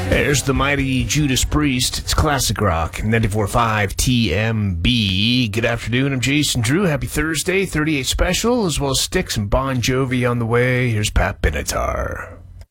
There's the mighty Judas Priest. It's classic rock, 94.5 TMB. Good afternoon, I'm Jason Drew. Happy Thursday, 38 special, as well as Styx and Bon Jovi on the way. Here's Pat Benatar.